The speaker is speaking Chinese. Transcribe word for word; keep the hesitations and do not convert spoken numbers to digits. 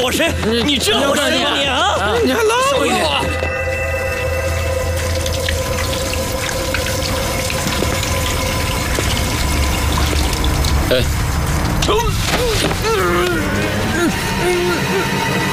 我谁？你知道我谁吗你啊？ 你还拉我？ 哎。